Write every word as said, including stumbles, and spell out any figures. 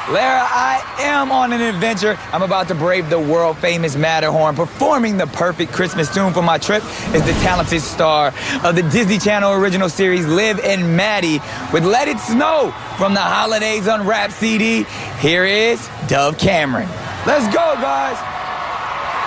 Lara, I am on an adventure. I'm about to brave the world-famous Matterhorn. Performing the perfect Christmas tune for my trip is the talented star of the Disney Channel original series Liv and Maddie with Let It Snow from the Holidays Unwrapped C D. Here is Dove Cameron. Let's go, guys.